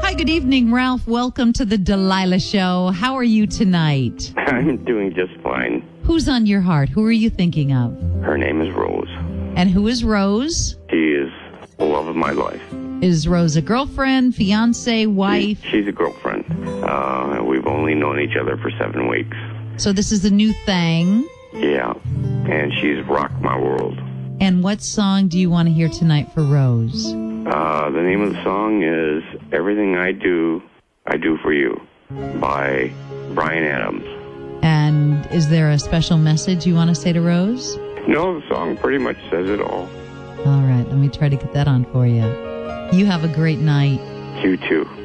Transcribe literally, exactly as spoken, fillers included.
Hi, good evening, Ralph. Welcome to the Delilah Show. How are you tonight? I'm doing just fine. Who's on your heart? Who are you thinking of? Her name is Rose. And who is Rose? She is the love of my life. Is Rose a girlfriend, fiance, wife? She, she's a girlfriend. Uh, we've only known each other for seven weeks. So this is a new thing. Yeah, and she's rocked my world. And what song do you want to hear tonight for Rose? Uh, the name of the song is Everything I Do, I Do For You by Bryan Adams. And is there a special message you want to say to Rose? No, the song pretty much says it all. All right, let me try to get that on for you. You have a great night. You too.